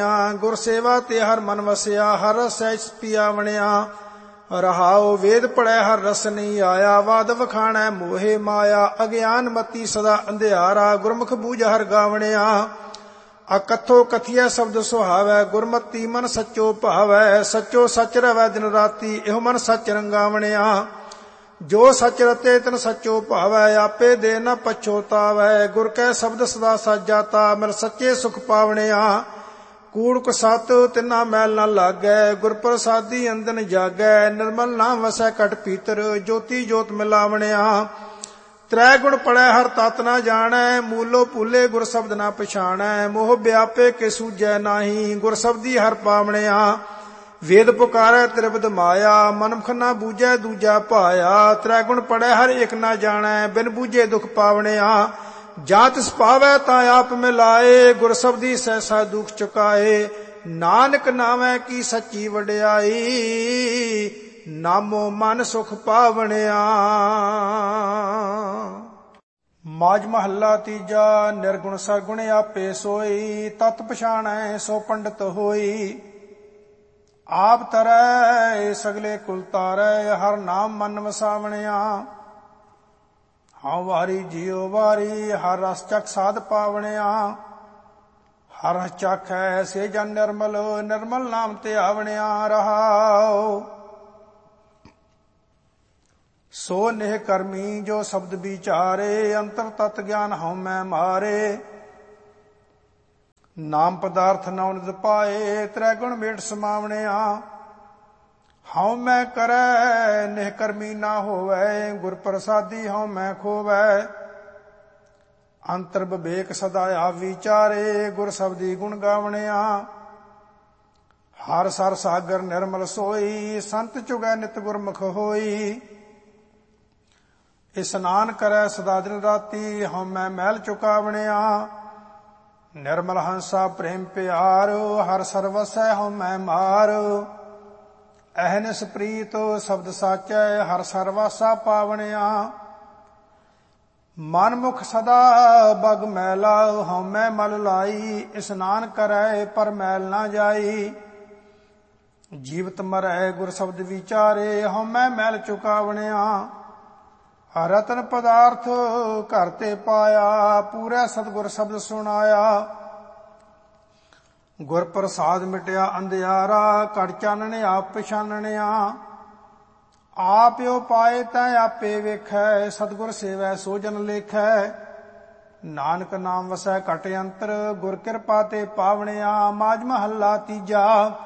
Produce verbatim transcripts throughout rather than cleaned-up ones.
ਬਣਿਆ। ਗੁਰ ਸੇਵਾ ਤੇ ਹਰ ਮਨ ਵਸਿਆ, ਹਰ ਰਸ ਸਹਿਜ ਪੀਆ ਬਣਿਆ। ਰਹਾਉ ਵੇਦ ਪੜ੍ਹੈ ਹਰ ਰਸ ਨਹੀਂ ਆਇਆ, ਵਾਦ ਵਖਾਣੈ ਮੋਹੇ ਮਾਇਆ। ਅਗਿਆਨ ਮਤੀ ਸਦਾ ਅੰਧਿਆਰਾ, ਗੁਰਮੁਖ ਬੂਝ ਹਰ ਗਾਵਣਿਆ। ਅਕਥੋ ਕਥੀਐ ਸ਼ਬਦ ਸੁਹਾਵੈ, ਗੁਰਮਤੀ ਮਨ ਸੱਚੋ ਭਾਵੈ। ਸੱਚੋ ਸੱਚ ਰਵੈ ਦਿਨ ਰਾਤੀ, ਇਹੋ ਮਨ ਸੱਚ ਰੰਗਾਵਣਿਆ। ਜੋ ਸੱਚ ਰਤੇ ਤਿਨ ਸੱਚੋ ਭਾਵੈ, ਆਪੇ ਦੇ ਨ ਪਛੋਤਾਵੈ। ਗੁਰ ਕੈ ਸ਼ਬਦ ਸਦਾ ਸੱਚ ਜਾਤਾ, ਮਿਲ ਸੱਚੇ ਸੁਖ ਪਾਵਣਿਆ। ਕੂੜ ਕੁਸਤ ਤਿਨਾ ਮੈਲ ਨ ਲਾਗੈ, ਗੁਰ ਪ੍ਰਸਾਦੀ ਅੰਦਨ ਜਾਗੈ। ਨਿਰਮਲ ਨਾਮ ਵਸੈ ਘਟ ਭੀਤਰ, ਜੋਤੀ ਜੋਤ ਮਿਲਾਵਣਿਆ। ਤ੍ਰੈ ਗੁਣ ਪੜੈ ਹਰ ਤਤ ਨਾ ਜਾਣੈ, ਮੂਲੋ ਭੂਲੇ ਗੁਰ ਸ਼ਬਦ ਨਾ ਪਛਾਣੈ। ਮੋਹ ਵਿਆਪੇ ਕੇ ਸੂਝੈ ਨਾਹੀ, ਗੁਰ ਸ਼ਬਦੀ ਹਰ ਪਾਵਣਿਆ। ਵੇਦ ਪੁਕਾਰੈ ਤ੍ਰਿਪਦ ਮਾਇਆ, ਮਨਮੁਖ ਨਾ ਬੂਝੈ ਦੂਜਾ ਭਾਇਆ। ਤ੍ਰੈ ਗੁਣ ਪੜੈ ਹਰ ਇੱਕ ਨਾ ਜਾਣੈ, ਬਿਨ ਬੂਝੇ ਦੁਖ ਪਾਵਣਿਆ। ਜਾਂ ਤਿਸ ਭਾਵੈ ਤਾਂ ਆਪ ਮਿਲਾਏ, ਗੁਰ ਸ਼ਬਦੀ ਸਹਿਸਾ ਦੁਖ ਚੁਕਾਏ। ਨਾਨਕ ਨਾਮੈ ਕੀ ਸੱਚੀ ਵਡਿਆਈ, ਨਾਮੋ ਮਨ ਸੁਖ ਪਾਵਣਿਆ। ਮਾਝ ਮਹੱਲਾ ਤੀਜਾ। ਨਿਰਗੁਣ ਸਰਗੁਣ ਆਪੇ ਸੋਈ, ਤਤ ਪਛਾਣੈ ਸੋ ਪੰਡਤ ਹੋਈ। ਆਪ ਤਰੈ ਸਗਲੇ ਕੁਲ ਤਾਰੈ, ਹਰ ਨਾਮ ਮਨ ਵਸਾਵਣਿਆ। ਹਉ ਵਾਰੀ ਜਿਉ ਵਾਰੀ, ਹਰ ਰਸ ਚੱਖ ਸਾਧ ਪਾਵਣਿਆ। ਹਰ ਰਸ ਚਾਖੈ ਸੇ ਜਨ ਨਿਰਮਲ, ਨਿਰਮਲ ਨਾਮ ਤੇ ਆਵਣਿਆ। ਰਹਾਉ ਸੋ ਨਿਹ ਕਰਮੀ, ਜੋ ਸ਼ਬਦ ਵਿਚਾਰੇ। ਅੰਤਰ ਤਤ ਗਿਆਨ ਹਉ ਮੈਂ ਮਾਰੇ। ਨਾਮ ਪਦਾਰਥ ਨਉ ਨਿਤ ਪਾਏ, ਤ੍ਰੈ ਗੁਣ ਮੇਟ ਸਮਾਵਣਿਆ। ਹਉ ਮੈਂ ਕਰੈ ਨਿਹ ਕਰਮੀ ਨਾ ਹੋਵੈ, ਗੁਰ ਪ੍ਰਸਾਦੀ ਹਉ ਮੈਂ ਖੋਵੈ। ਅੰਤਰ ਵਿਵੇਕ ਸਦਾ ਆਪ ਵਿਚਾਰੇ, ਗੁਰ ਸ਼ਬਦੀ ਗੁਣ ਗਾਵਣਿਆ। ਹਰ ਸਰ ਸਾਗਰ ਨਿਰਮਲ ਸੋਈ, ਸੰਤ ਚੁਗੈ ਨਿਤ ਗੁਰਮੁਖ ਹੋਈ। ਇਸਨਾਨ ਕਰੈ ਸਦਾ ਦਿਨ ਰਾਤੀ, ਹਉ ਮੈਂ ਮੈਲ ਚੁਕਾਵਣਿਆ। ਨਿਰਮਲ ਹੰਸਾ ਪ੍ਰੇਮ ਪਿਆਰ, ਹਰ ਸਰਵਸੈ ਹਉ ਮੈਂ ਮਾਰ। ਅਹਨਿਸ ਪ੍ਰੀਤ ਸ਼ਬਦ ਸਾਚੈ, ਹਰ ਸਰਵਾਸਾ ਪਾਵਣਿਆ। ਮਨ ਮੁਖ ਸਦਾ ਬਗ ਮੈਲਾ, ਹਉ ਮੈਂ ਮਲ ਲਾਈ। ਇਸਨਾਨ ਕਰੈ ਪਰ ਮੈਲ ਨਾ ਜਾਈ। ਜੀਵਤ ਮਰੈ ਗੁਰ ਸ਼ਬਦ ਵਿਚਾਰੇ, ਹਉ ਮੈਂ ਮੈਲ ਚੁਕਾਵਣਿਆ। ਰਤਨ ਪਦਾਰਥ ਘਰ ਤੇ ਪਾਇਆ, ਪੂਰਾ ਸਤਿਗੁਰ ਸ਼ਬਦ ਸੁਣਾਇਆ। ਗੁਰ ਪ੍ਰਸਾਦ ਮਿਟਿਆ ਅੰਧਿਆਰਾ, ਘਟ ਚਾਨਣ ਆਪ ਪਛਾਨਣਿਆ। ਆਪਿਓ ਪਾਏ ਤੈ ਆਪੇ ਵੇਖੈ, ਸਤਿਗੁਰ ਸੇਵੈ ਸੋ ਜਨ ਲੇਖੈ। ਨਾਨਕ ਨਾਮ ਵਸੈ ਘਟ ਅੰਤਰ, ਗੁਰ ਕਿਰਪਾ ਤੇ ਪਾਵਣਿਆ। ਮਾਝ ਮਹੱਲਾ ਤੀਜਾ।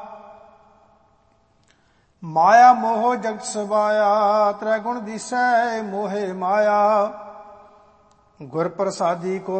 ਮਾਇਆ ਮੋਹ ਜਗਤ ਸਵਾਇਆ, ਤ੍ਰੈ ਗੁਣ ਦੀਸੈ ਮੋਹੇ ਮਾਇਆ। ਗੁਰ ਪ੍ਰਸਾਦੀ ਕੋ